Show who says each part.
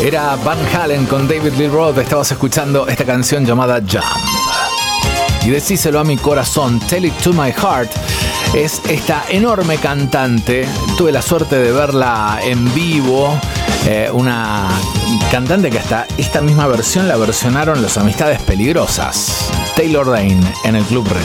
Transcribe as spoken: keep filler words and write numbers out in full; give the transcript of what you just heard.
Speaker 1: Era Van Halen con David Lee Roth. Estabas escuchando esta canción llamada Jump. Y decíselo a mi corazón, Tell It to My Heart. Es esta enorme cantante. Tuve la suerte de verla en vivo. Eh, una cantante que hasta esta misma versión la versionaron los Amistades Peligrosas. Taylor Dayne en el Club Red.